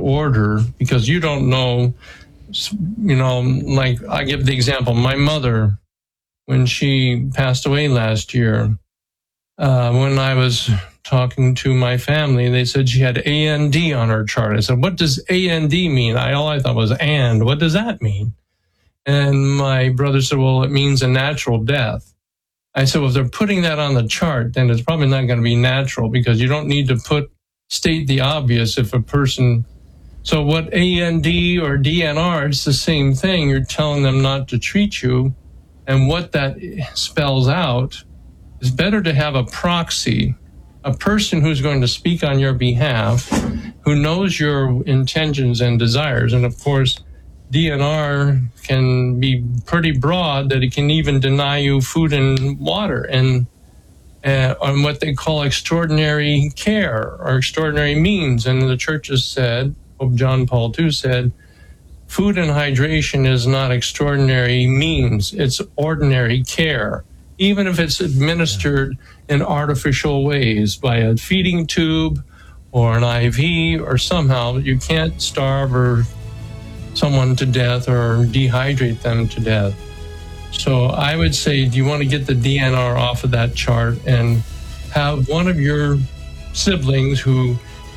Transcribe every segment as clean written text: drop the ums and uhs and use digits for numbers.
order, because you don't know, like I give the example, my mother, when she passed away last year, when I was talking to my family, they said she had AND on her chart. I said, what does AND mean? All I thought was and. What does that mean? And my brother said, well, it means a natural death. I said, well, if they're putting that on the chart, then it's probably not going to be natural, because you don't need to state the obvious if a person. So what AND or DNR, it's the same thing. You're telling them not to treat you. And what that spells out is better to have a proxy, a person who's going to speak on your behalf, who knows your intentions and desires. And of course, DNR can be pretty broad, that it can even deny you food and water, and on what they call extraordinary care or extraordinary means. And the church has said, Pope John Paul II said, food and hydration is not extraordinary means, it's ordinary care, even if it's administered in artificial ways by a feeding tube or an IV, or somehow. You can't starve or someone to death or dehydrate them to death. So I would say, do you want to get the DNR off of that chart and have one of your siblings who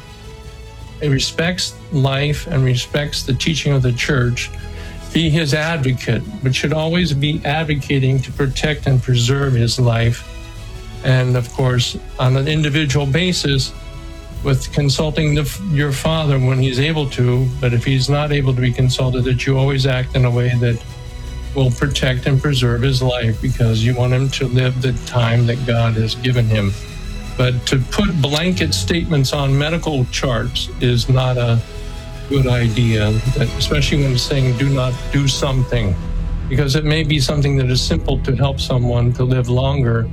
respects life and respects the teaching of the church be his advocate, but should always be advocating to protect and preserve his life. And of course, on an individual basis, with consulting your father when he's able to, but if he's not able to be consulted, that you always act in a way that will protect and preserve his life, because you want him to live the time that God has given him. But to put blanket statements on medical charts is not a good idea, especially when it's saying do not do something, because it may be something that is simple to help someone to live longer.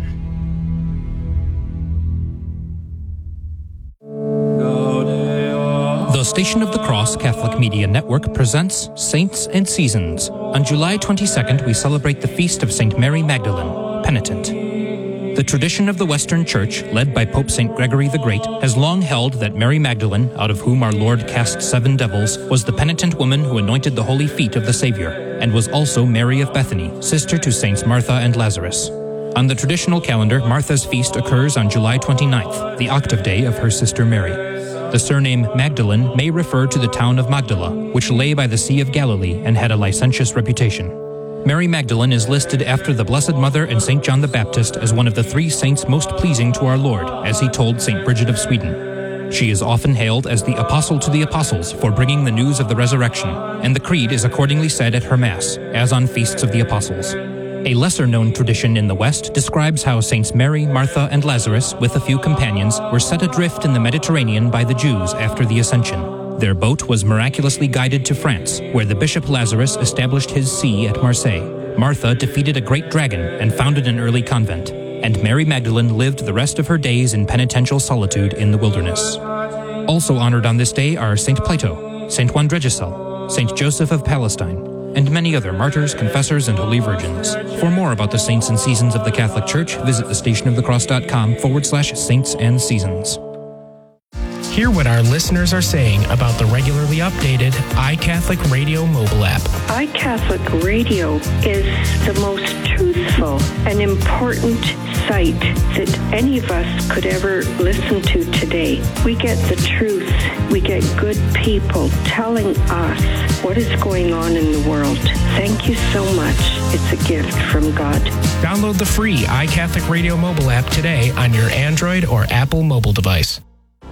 The Station of the Cross Catholic Media Network presents Saints and Seasons. On July 22nd, we celebrate the feast of St. Mary Magdalene, Penitent. The tradition of the Western Church, led by Pope St. Gregory the Great, has long held that Mary Magdalene, out of whom our Lord cast 7 devils, was the penitent woman who anointed the holy feet of the Savior, and was also Mary of Bethany, sister to Saints Martha and Lazarus. On the traditional calendar, Martha's feast occurs on July 29th, the octave day of her sister Mary. The surname Magdalene may refer to the town of Magdala, which lay by the Sea of Galilee and had a licentious reputation. Mary Magdalene is listed after the Blessed Mother and St. John the Baptist as one of the 3 saints most pleasing to our Lord, as he told St. Bridget of Sweden. She is often hailed as the Apostle to the Apostles for bringing the news of the resurrection, and the Creed is accordingly said at her Mass, as on feasts of the Apostles. A lesser-known tradition in the West describes how Saints Mary, Martha, and Lazarus, with a few companions, were set adrift in the Mediterranean by the Jews after the Ascension. Their boat was miraculously guided to France, where the Bishop Lazarus established his see at Marseille. Martha defeated a great dragon and founded an early convent, and Mary Magdalene lived the rest of her days in penitential solitude in the wilderness. Also honored on this day are St. Plato, St. Juan Dregicel, St. Joseph of Palestine, and many other martyrs, confessors, and holy virgins. For more about the saints and seasons of the Catholic Church, visit thestationofthecross.com/saints and seasons. Hear what our listeners are saying about the regularly updated iCatholic Radio mobile app. iCatholic Radio is the most truthful and important site that any of us could ever listen to today. We get the truth. We get good people telling us what is going on in the world. Thank you so much. It's a gift from God. Download the free iCatholic Radio mobile app today on your Android or Apple mobile device.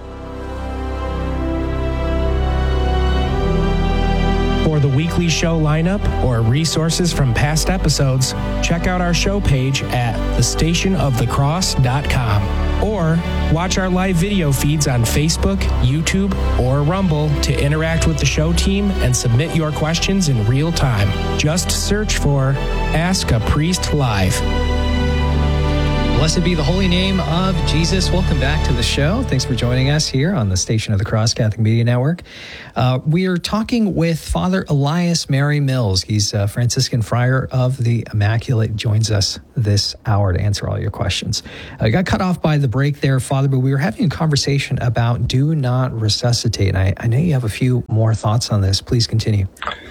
For the weekly show lineup or resources from past episodes, check out our show page at thestationofthecross.com or watch our live video feeds on Facebook, YouTube, or Rumble to interact with the show team and submit your questions in real time. Just search for Ask a Priest Live. Blessed be the holy name of Jesus. Welcome back to the show. Thanks for joining us here on the Station of the Cross Catholic Media Network. We are talking with Father Elias Mary Mills. He's a Franciscan Friar of the Immaculate. Joins us this hour to answer all your questions. I got cut off by the break there, Father, but we were having a conversation about do not resuscitate. And I know you have a few more thoughts on this. Please continue.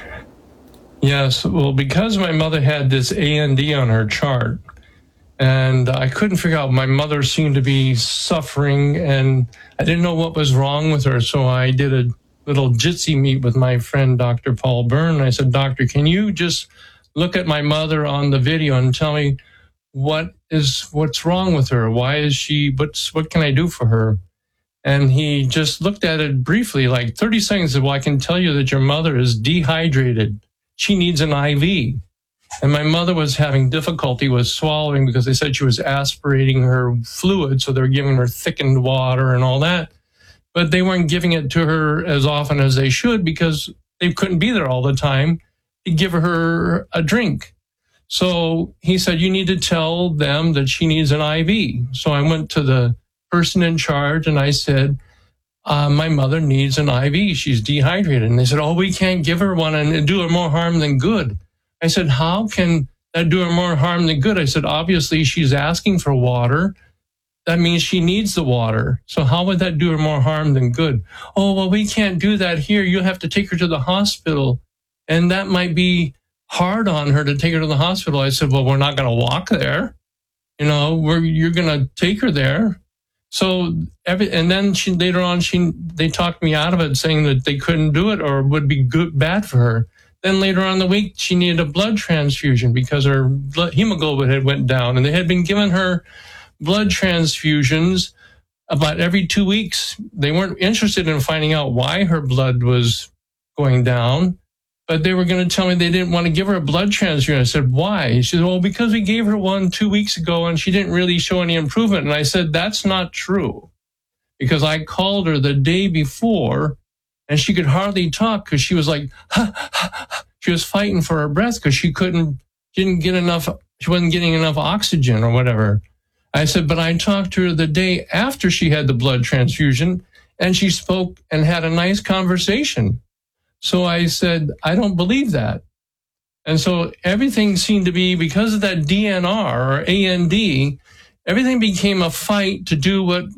Yes, well, because my mother had this AND on her chart, and I couldn't figure out, my mother seemed to be suffering, and I didn't know what was wrong with her, so I did a little jitsi meet with my friend, Dr. Paul Byrne. I said, Doctor, can you just look at my mother on the video and tell me what's wrong with her? Why is she, what can I do for her? And he just looked at it briefly, like 30 seconds, and said, well, I can tell you that your mother is dehydrated. She needs an IV. And my mother was having difficulty with swallowing because they said she was aspirating her fluid, so they were giving her thickened water and all that. But they weren't giving it to her as often as they should because they couldn't be there all the time to give her a drink. So he said, you need to tell them that she needs an IV. So I went to the person in charge and I said, my mother needs an IV. She's dehydrated. And they said, oh, we can't give her one and do her more harm than good. I said, how can that do her more harm than good? I said, obviously, she's asking for water. That means she needs the water. So how would that do her more harm than good? Oh, well, we can't do that here. You'll have to take her to the hospital. And that might be hard on her to take her to the hospital. I said, well, we're not going to walk there. You're going to take her there. So and then later on, they talked me out of it, saying that they couldn't do it or it would be bad for her. Then later on in the week, she needed a blood transfusion because her hemoglobin had went down, and they had been giving her blood transfusions about every 2 weeks. They weren't interested in finding out why her blood was going down, but they were going to tell me they didn't want to give her a blood transfusion. I said, why? She said, well, because we gave her one 2 weeks ago, and she didn't really show any improvement. And I said, that's not true, because I called her the day before, and she could hardly talk because she was like, she was fighting for her breath because she wasn't getting enough oxygen or whatever. I said, but I talked to her the day after she had the blood transfusion, and she spoke and had a nice conversation. So I said, I don't believe that. And so everything seemed to be, because of that DNR or AND, everything became a fight to do what,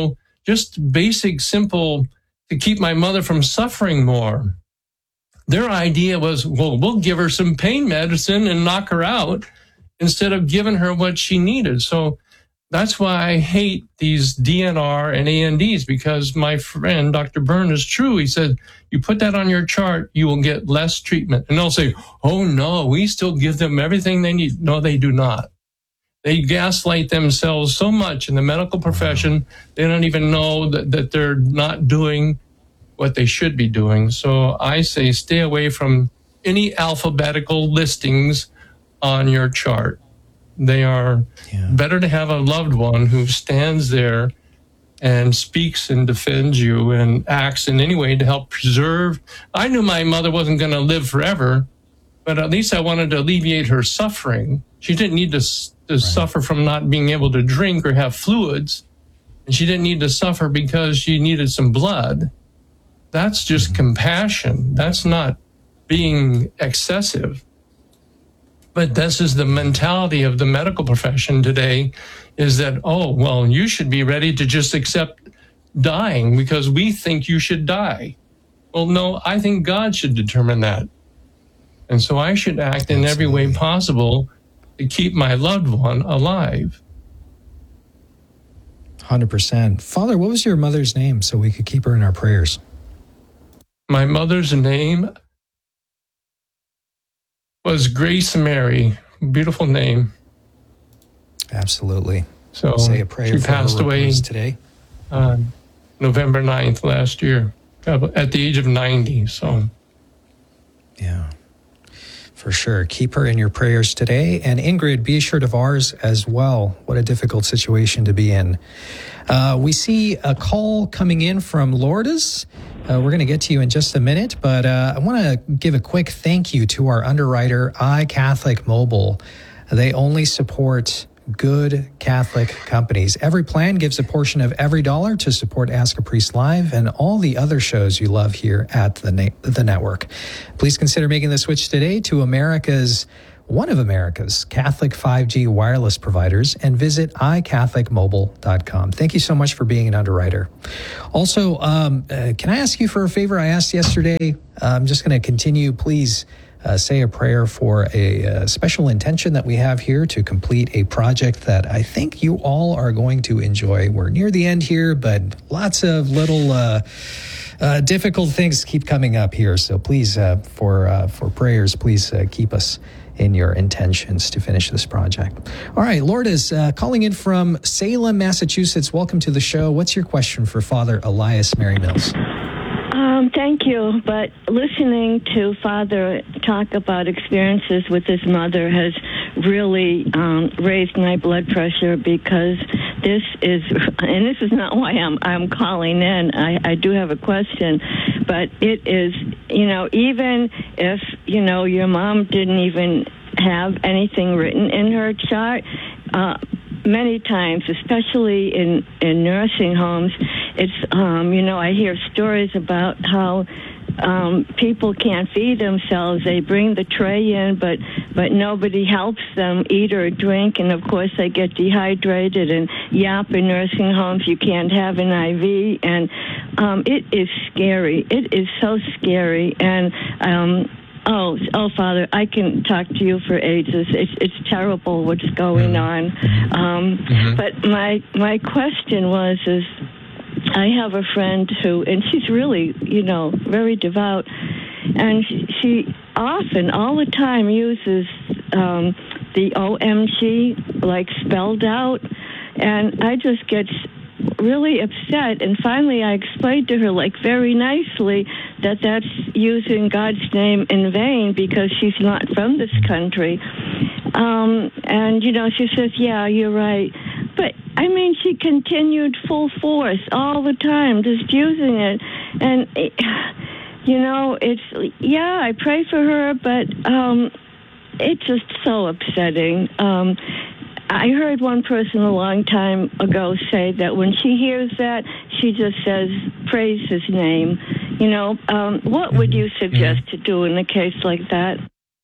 just basic, simple, to keep my mother from suffering more. Their idea was, well, we'll give her some pain medicine and knock her out instead of giving her what she needed. So that's why I hate these DNR and ANDs, because my friend, Dr. Byrne, is true. He said, you put that on your chart, you will get less treatment. And they'll say, oh, no, we still give them everything they need. No, they do not. They gaslight themselves so much in the medical profession, they don't even know that they're not doing what they should be doing. So I say stay away from any alphabetical listings on your chart. They are better to have a loved one who stands there and speaks and defends you and acts in any way to help preserve. I knew my mother wasn't going to live forever, but at least I wanted to alleviate her suffering. She didn't need to suffer from not being able to drink or have fluids, and she didn't need to suffer because she needed some blood. That's just compassion. That's not being excessive. But this is the mentality of the medical profession today, is that, oh, well, you should be ready to just accept dying because we think you should die. Well, no, I think God should determine that. And so I should act in every way possible to keep my loved one alive. 100%. Father, what was your mother's name so we could keep her in our prayers? My mother's name was Grace Mary. Beautiful name. Absolutely. So say a prayer she passed away today. November 9th last year, at the age of 90. So, yeah, for sure. Keep her in your prayers today. And Ingrid, be assured of ours as well. What a difficult situation to be in. We see a call coming in from Lourdes. We're going to get to you in just a minute, but I want to give a quick thank you to our underwriter, iCatholic Mobile. They only support good Catholic companies. Every plan gives a portion of every dollar to support Ask a Priest Live and all the other shows you love here at the network. Please consider making the switch today to one of America's Catholic 5G wireless providers and visit iCatholicMobile.com. Thank you so much for being an underwriter. Also, can I ask you for a favor? I asked yesterday. I'm just going to continue. Please say a prayer for a special intention that we have here to complete a project that I think you all are going to enjoy. We're near the end here, but lots of little difficult things keep coming up here. So please, for prayers, please keep us in your intentions to finish this project. All right, Lourdes calling in from Salem, Massachusetts. Welcome to the show. What's your question for Father Elias Mary Mills? Thank you. But listening to Father talk about experiences with his mother has really raised my blood pressure, because this is not why I'm calling in. I do have a question, but it is, even if, your mom didn't even have anything written in her chart, many times, especially in nursing homes, it's, I hear stories about how people can't feed themselves. They bring the tray in, but nobody helps them eat or drink, and of course they get dehydrated. And in nursing homes, you can't have an IV, and it is scary. It is so scary, and Oh, Father, I can talk to you for ages. It's terrible what's going on. But my question is, I have a friend who, and she's really, very devout, and she often, all the time, uses the OMG, like, spelled out, and I just get really upset. And finally I explained to her, like, very nicely, that that's using God's name in vain, because she's not from this country. And she says, yeah, you're right. But she continued full force all the time, just using it. And I pray for her, but it's just so upsetting. I heard one person a long time ago say that when she hears that, she just says, praise his name. What would you suggest to do in a case like that?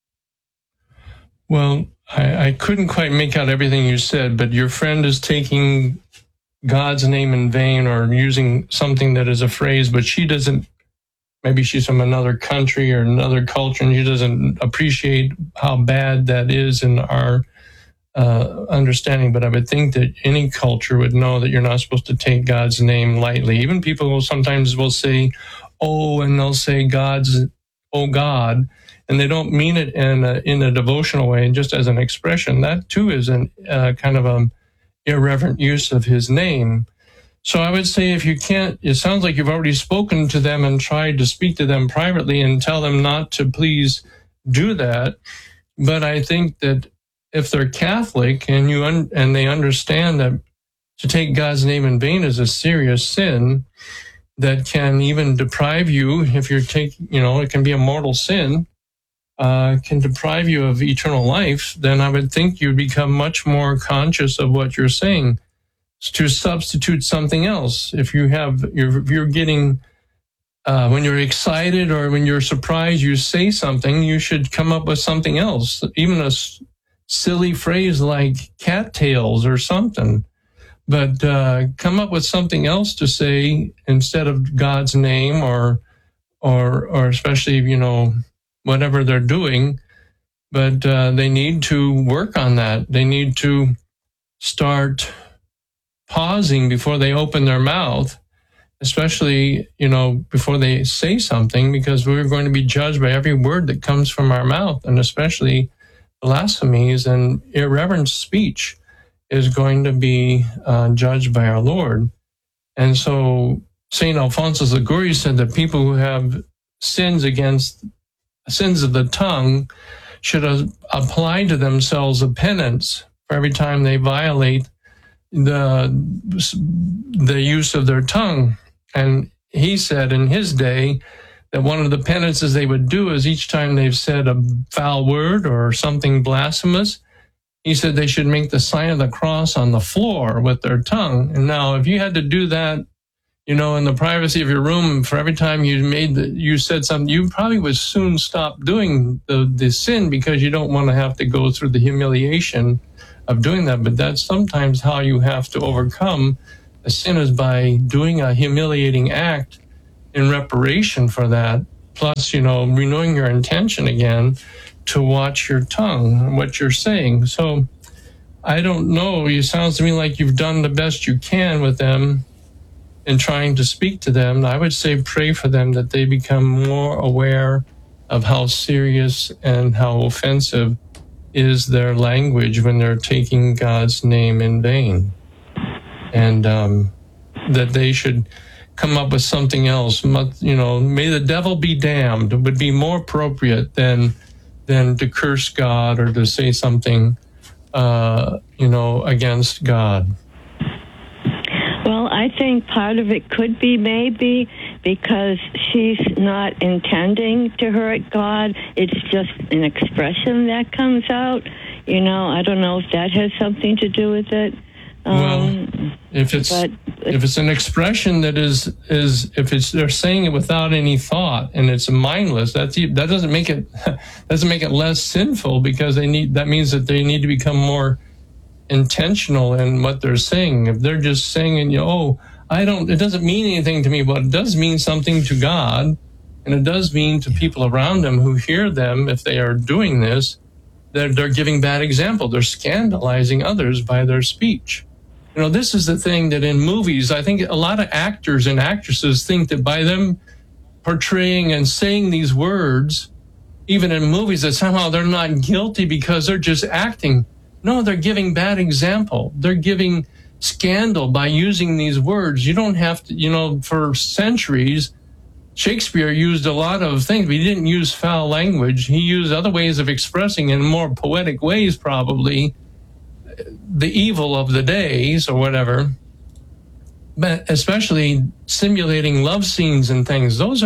Well, I couldn't quite make out everything you said, but your friend is taking God's name in vain, or using something that is a phrase, but she doesn't, maybe she's from another country or another culture, and she doesn't appreciate how bad that is in our understanding. But I would think that any culture would know that you're not supposed to take God's name lightly. Even people sometimes will say, oh, and they'll say oh God, and they don't mean it in a devotional way, and just as an expression. That too is an kind of an irreverent use of his name. So I would say, if you can't, it sounds like you've already spoken to them and tried to speak to them privately and tell them not to please do that. But I think that if they're Catholic and and they understand that to take God's name in vain is a serious sin that can even deprive you, if you're it can be a mortal sin, can deprive you of eternal life, then I would think you'd become much more conscious of what you're saying, to substitute something else. If you're getting, when you're excited or when you're surprised, you say something, you should come up with something else, even a silly phrase like cattails or something, but come up with something else to say instead of God's name, or especially, whatever they're doing. But they need to work on that. They need to start pausing before they open their mouth, especially, before they say something, because we're going to be judged by every word that comes from our mouth, and especially blasphemies and irreverent speech is going to be judged by our Lord. And so St. Alphonsus Liguori said that people who have sins of the tongue should apply to themselves a penance for every time they violate the use of their tongue. And he said in his day that one of the penances they would do is each time they've said a foul word or something blasphemous, he said they should make the sign of the cross on the floor with their tongue. And now, if you had to do that, in the privacy of your room, for every time you said something, you probably would soon stop doing the sin, because you don't want to have to go through the humiliation of doing that. But that's sometimes how you have to overcome a sin, is by doing a humiliating act in reparation for that. Plus, renewing your intention again to watch your tongue and what you're saying. So I don't know. It sounds to me like you've done the best you can with them in trying to speak to them. I would say pray for them that they become more aware of how serious and how offensive is their language when they're taking God's name in vain. And that they should come up with something else. May the devil be damned would be more appropriate than to curse God or to say something, against God. Well, I think part of it could be maybe because she's not intending to hurt God. It's just an expression that comes out. I don't know if that has something to do with it. Well, if it's an expression that is they're saying it without any thought and it's mindless, that doesn't make it less sinful, because that means that they need to become more intentional in what they're saying. If they're just saying, it doesn't mean anything to me, but it does mean something to God, and it does mean to people around them who hear them. If they are doing this, they're giving bad example. They're scandalizing others by their speech. This is the thing that in movies, I think a lot of actors and actresses think that by them portraying and saying these words, even in movies, that somehow they're not guilty because they're just acting. No, they're giving bad example. They're giving scandal by using these words. You don't have to, for centuries, Shakespeare used a lot of things, but he didn't use foul language. He used other ways of expressing, in more poetic ways probably, the evil of the days or whatever, but especially simulating love scenes and things. Those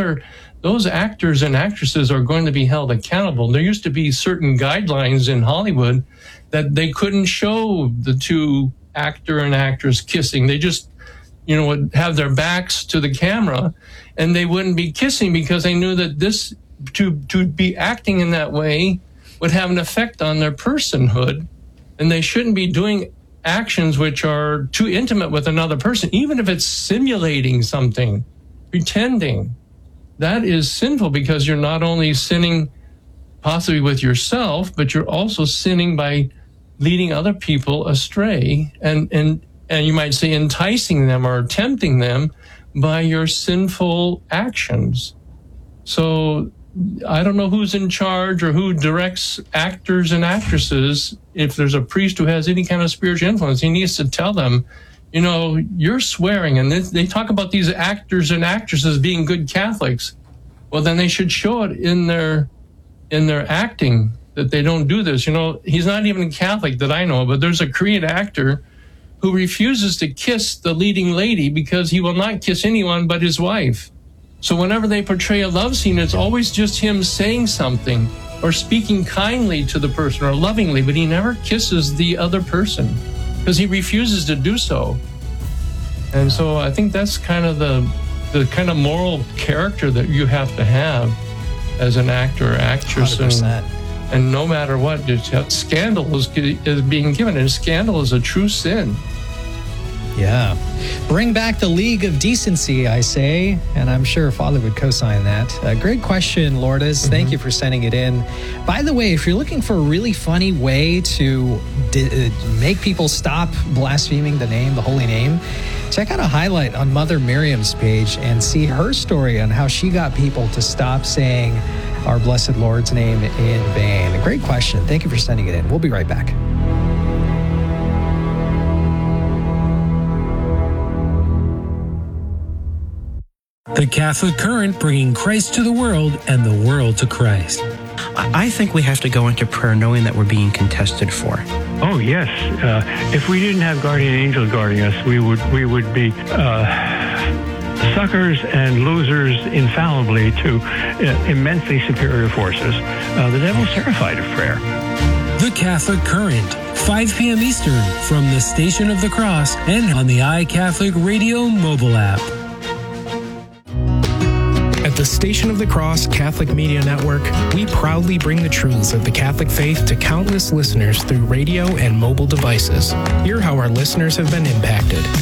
actors and actresses are going to be held accountable. There used to be certain guidelines in Hollywood that they couldn't show the two actor and actress kissing. They just, would have their backs to the camera, and they wouldn't be kissing because they knew that this, to be acting in that way would have an effect on their personhood. And they shouldn't be doing actions which are too intimate with another person, even if it's simulating something, pretending. That is sinful, because you're not only sinning possibly with yourself, but you're also sinning by leading other people astray, and you might say enticing them or tempting them by your sinful actions. So I don't know who's in charge or who directs actors and actresses. If there's a priest who has any kind of spiritual influence, he needs to tell them, you're swearing. And they talk about these actors and actresses being good Catholics. Well, then they should show it in their acting, that they don't do this. He's not even a Catholic that I know, but there's a Korean actor who refuses to kiss the leading lady because he will not kiss anyone but his wife. So whenever they portray a love scene, it's always just him saying something or speaking kindly to the person or lovingly, but he never kisses the other person because he refuses to do so. And so I think that's kind of the kind of moral character that you have to have as an actor or actress. And no matter what, scandal is being given, and scandal is a true sin. Yeah. Bring back the League of Decency, I say, and I'm sure Father would co-sign that. Great question, Lourdes. Mm-hmm. Thank you for sending it in. By the way, if you're looking for a really funny way to make people stop blaspheming the holy name, check out a highlight on Mother Miriam's page and see her story on how she got people to stop saying our blessed Lord's name in vain. A great question. Thank you for sending it in. We'll be right back. The Catholic Current, bringing Christ to the world and the world to Christ. I think we have to go into prayer knowing that we're being contested for. Oh, yes. If we didn't have guardian angels guarding us, we would be suckers and losers infallibly to immensely superior forces. The devil's terrified of prayer. The iCatholic Current, 5 p.m. Eastern, from the Station of the Cross and on the iCatholic Radio mobile app. At the Station of the Cross Catholic Media Network, we proudly bring the truths of the Catholic faith to countless listeners through radio and mobile devices. Hear how our listeners have been impacted.